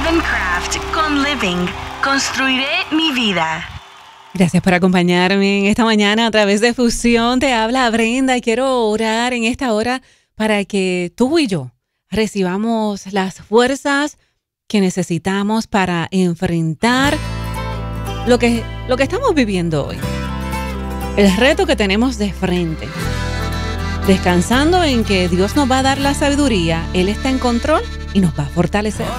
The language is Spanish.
Kevin Craft con Living. Construiré mi vida. Gracias por acompañarme en esta mañana a través de Fusión. Te habla Brenda y quiero orar en esta hora para que tú y yo recibamos las fuerzas que necesitamos para enfrentar lo que estamos viviendo hoy. El reto que tenemos de frente. Descansando en que Dios nos va a dar la sabiduría, Él está en control y nos va a fortalecer.